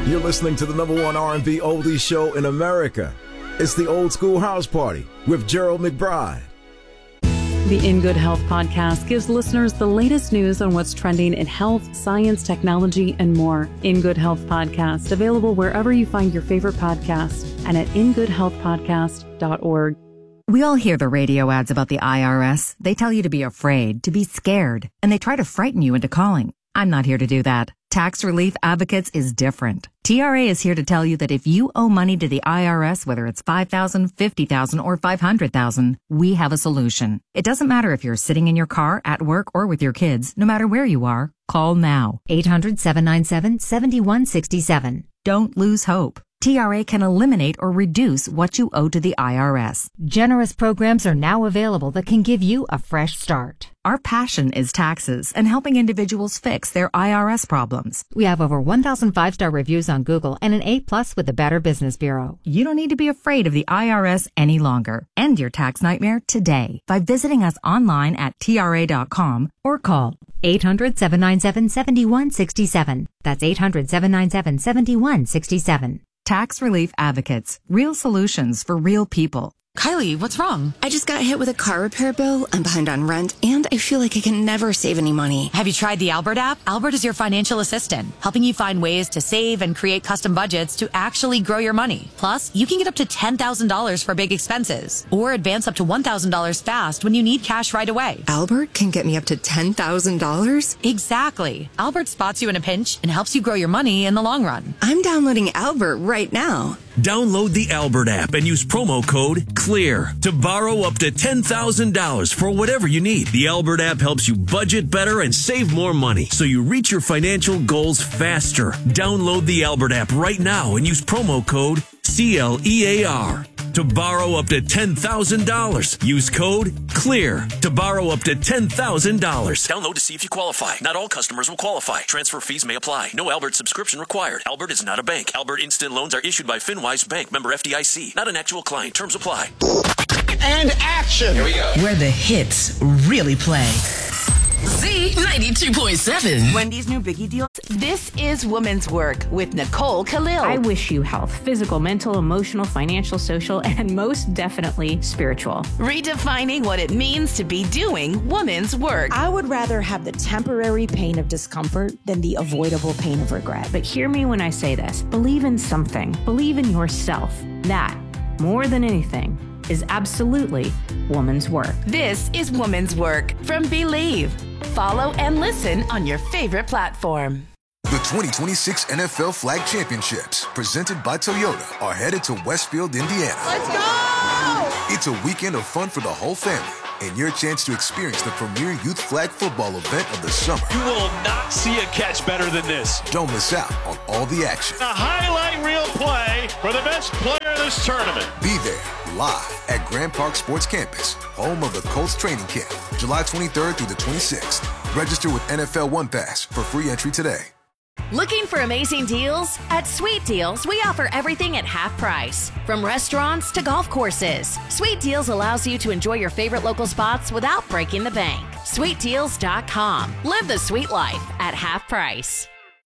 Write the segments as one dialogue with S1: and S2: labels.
S1: You're listening to the #1 R&B oldie show in America. It's the Old School House Party with Gerald McBride.
S2: The In Good Health podcast gives listeners the latest news on what's trending in health, science, technology, and more. In Good Health podcast, available wherever you find your favorite podcast and at ingoodhealthpodcast.org.
S3: We all hear the radio ads about the IRS. They tell you to be afraid, to be scared, and they try to frighten you into calling. I'm not here to do that. Tax Relief Advocates is different. TRA is here to tell you that if you owe money to the IRS, whether it's $5,000, $50,000, or $500,000, we have a solution. It doesn't matter if you're sitting in your car, at work, or with your kids. No matter where you are, call now. 800-797-7167. Don't lose hope. TRA can eliminate or reduce what you owe to the IRS.
S4: Generous programs are now available that can give you a fresh start.
S3: Our passion is taxes and helping individuals fix their IRS problems.
S4: We have over 1,000 5-star reviews on Google and an A+ with the Better Business Bureau.
S3: You don't need to be afraid of the IRS any longer. End your tax nightmare today by visiting us online at TRA.com or call
S4: 800-797-7167. That's 800-797-7167.
S3: Tax Relief Advocates. Real solutions for real people.
S5: Kylie, what's wrong?
S6: I just got hit with a car repair bill. I'm behind on rent, and I feel like I can never save any money.
S5: Have you tried the Albert app? Albert is your financial assistant, helping you find ways to save and create custom budgets to actually grow your money. Plus, you can get up to $10,000 for big expenses, or advance up to $1,000 fast when you need cash right away.
S6: Albert can get me up to $10,000?
S5: Exactly. Albert spots you in a pinch and helps you grow your money in the long run.
S6: I'm downloading Albert right now.
S7: Download the Albert app and use promo code CLEAR to borrow up to $10,000 for whatever you need. The Albert app helps you budget better and save more money so you reach your financial goals faster. Download the Albert app right now and use promo code CLEAR to borrow up to $10,000. Use code CLEAR to borrow up to $10,000. Download to see if you qualify. Not all customers will qualify. Transfer fees may apply. No Albert subscription required. Albert is not a bank. Albert Instant Loans are issued by FinWise Bank, member FDIC. Not an actual client. Terms apply.
S8: And action.
S9: Here we go. Where the hits really play. Z92.7.
S10: Wendy's new biggie deal. This is Woman's Work with Nicole Khalil.
S2: I wish you health, physical, mental, emotional, financial, social, and most definitely spiritual.
S10: Redefining what it means to be doing woman's work.
S11: I would rather have the temporary pain of discomfort than the avoidable pain of regret.
S2: But hear me when I say this. Believe in something. Believe in yourself. That, more than anything, is absolutely woman's work.
S10: This is Woman's Work from Believe. Follow and listen on your favorite platform.
S12: The 2026 NFL Flag Championships, presented by Toyota, are headed to Westfield, Indiana.
S8: Let's go!
S12: It's a weekend of fun for the whole family and your chance to experience the premier youth flag football event of the summer.
S13: You will not see a catch better than this.
S12: Don't miss out on all the action.
S13: A highlight reel play for the best player in this tournament.
S12: Be there live at Grand Park Sports Campus, home of the Colts training camp, July 23rd through the 26th. Register with NFL One Pass for free entry today.
S14: Looking for amazing deals? At Sweet Deals, we offer everything at half price. From restaurants to golf courses, Sweet Deals allows you to enjoy your favorite local spots without breaking the bank. SweetDeals.com. Live the sweet life at half price.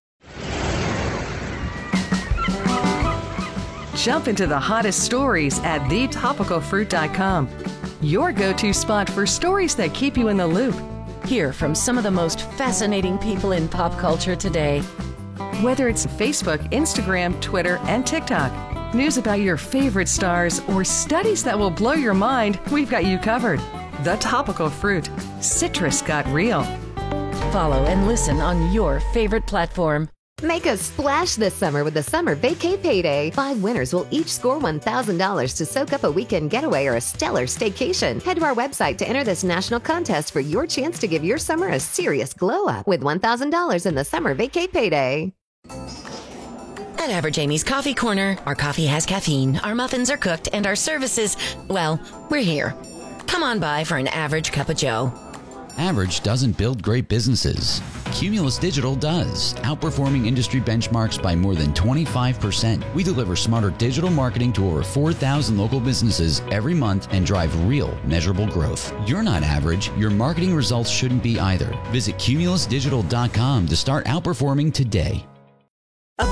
S15: Jump into the hottest stories at thetopicalfruit.com. Your go-to spot for stories that keep you in the loop.
S16: Hear from some of the most fascinating people in pop culture today.
S15: Whether it's Facebook, Instagram, Twitter, and TikTok, news about your favorite stars, or studies that will blow your mind, we've got you covered. The Topical Fruit. Citrus got real.
S16: Follow and listen on your favorite platform.
S17: Make a splash this summer with the Summer Vacay Payday. 5 winners will each score $1,000 to soak up a weekend getaway or a stellar staycation. Head to our website to enter this national contest for your chance to give your summer a serious glow-up with $1,000 in the Summer Vacay Payday.
S18: At Average Amy's Coffee Corner, our coffee has caffeine, our muffins are cooked, and our services, well, we're here. Come on by for an average cup of joe.
S19: Average doesn't build great businesses. Cumulus Digital does, outperforming industry benchmarks by more than 25%. We deliver smarter digital marketing to over 4,000 local businesses every month and drive real, measurable growth. You're not average. Your marketing results shouldn't be either. Visit cumulusdigital.com to start outperforming today.
S20: A better life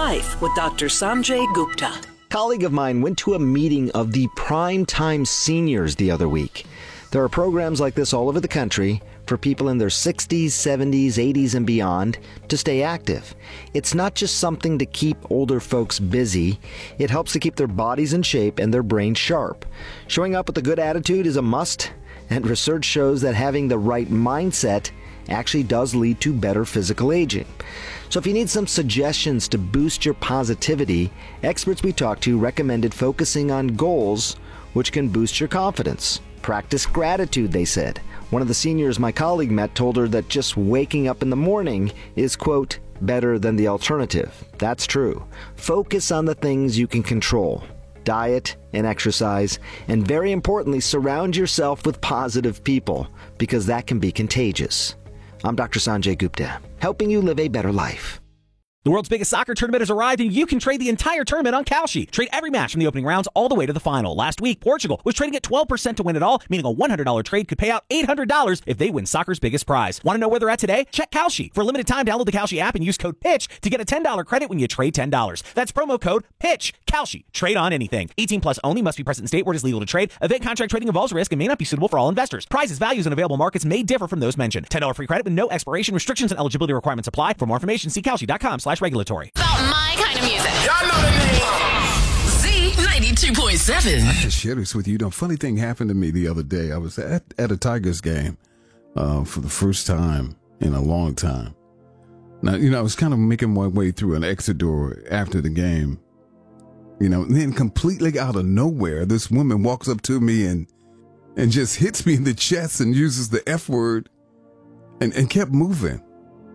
S20: Life with Dr. Sanjay Gupta.
S21: A colleague of mine went to a meeting of the Primetime Seniors the other week. There are programs like this all over the country for people in their 60s, 70s, 80s, and beyond to stay active. It's not just something to keep older folks busy. It helps to keep their bodies in shape and their brains sharp. Showing up with a good attitude is a must, and research shows that having the right mindset actually does lead to better physical aging. So if you need some suggestions to boost your positivity, experts we talked to recommended focusing on goals which can boost your confidence. Practice gratitude, they said. One of the seniors my colleague met told her that just waking up in the morning is, quote, better than the alternative. That's true. Focus on the things you can control. Diet and exercise, and very importantly, surround yourself with positive people, because that can be contagious. I'm Dr. Sanjay Gupta, helping you live a better life.
S22: The world's biggest soccer tournament has arrived, and you can trade the entire tournament on Kalshi. Trade every match from the opening rounds all the way to the final. Last week, Portugal was trading at 12% to win it all, meaning a $100 trade could pay out $800 if they win soccer's biggest prize. Want to know where they're at today? Check Kalshi. For a limited time, download the Kalshi app and use code PITCH to get a $10 credit when you trade $10. That's promo code PITCH. Kalshi. Trade on anything. 18 plus only. Must be present in state where it is legal to trade. Event contract trading involves risk and may not be suitable for all investors. Prices, values, and available markets may differ from those mentioned. $10 free credit with no expiration. Restrictions and eligibility requirements apply. For more information, see Kalshi.com/regulatory.
S14: My kind of music.
S9: Y'all know the name. Z92.7.
S23: I can share this with you. The funny thing happened to me the other day. I was at a Tigers game for the first time in a long time. Now, I was kind of making my way through an exit door after the game. And then completely out of nowhere, this woman walks up to me and just hits me in the chest and uses the F word and kept moving.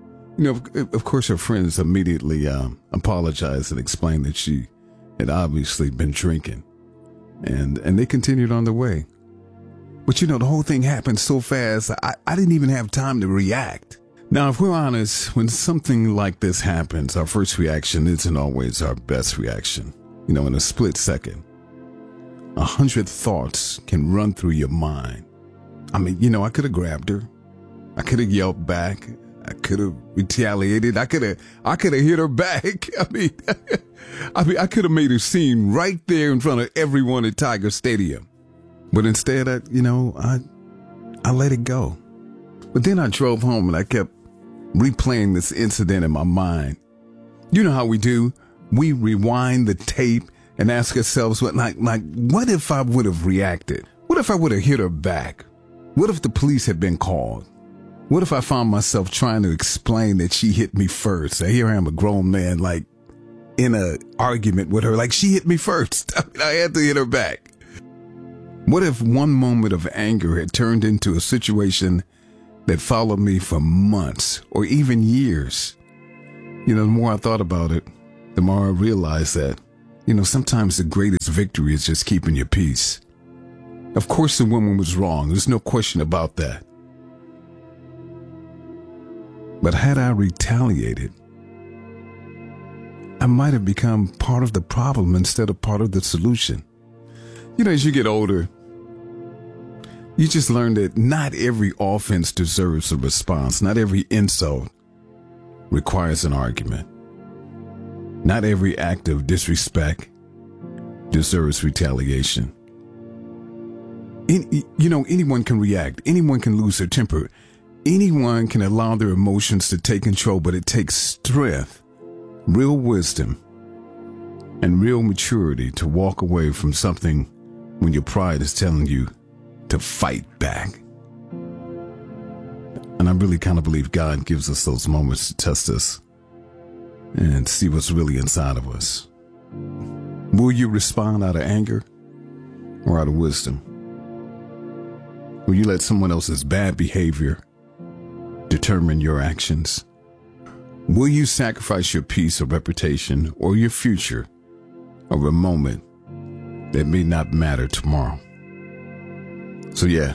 S23: Of course, her friends immediately apologized and explained that she had obviously been drinking. And they continued on their way. But, the whole thing happened so fast, I didn't even have time to react. Now, if we're honest, when something like this happens, our first reaction isn't always our best reaction. In a split second, 100 thoughts can run through your mind. I could have grabbed her. I could have yelled back. I could have retaliated. I could have hit her back. I could have made a scene right there in front of everyone at Tiger Stadium. But instead, I let it go. But then I drove home and I kept replaying this incident in my mind. You know how we do? We rewind the tape and ask ourselves, what if I would have reacted? What if I would have hit her back? What if the police had been called? What if I found myself trying to explain that she hit me first? Here I am, a grown man, in an argument with her, she hit me first. I had to hit her back. What if one moment of anger had turned into a situation that followed me for months or even years? The more I thought about it, the more I realized that, sometimes the greatest victory is just keeping your peace. Of course, the woman was wrong. There's no question about that. But had I retaliated, I might have become part of the problem instead of part of the solution. As you get older, you just learn that not every offense deserves a response. Not every insult requires an argument. Not every act of disrespect deserves retaliation. Anyone can react. Anyone can lose their temper. Anyone can allow their emotions to take control, but it takes strength, real wisdom, and real maturity to walk away from something when your pride is telling you to fight back. And I really kind of believe God gives us those moments to test us and see what's really inside of us. Will you respond out of anger or out of wisdom? Will you let someone else's bad behavior determine your actions? Will you sacrifice your peace or reputation or your future over a moment that may not matter tomorrow? So yeah,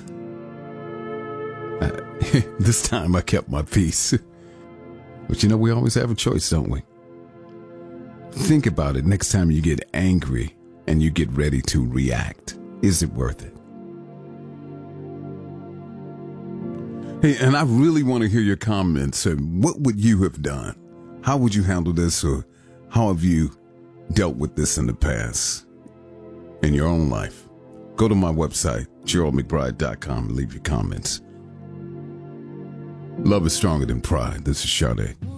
S23: this time I kept my peace. But we always have a choice, don't we? Think about it next time you get angry and you get ready to react. Is it worth it? Hey, and I really want to hear your comments. What would you have done? How would you handle this? Or How have you dealt with this in the past in your own life? Go to my website, GeraldMcBride.com, and leave your comments. Love is stronger than pride. This is Sade.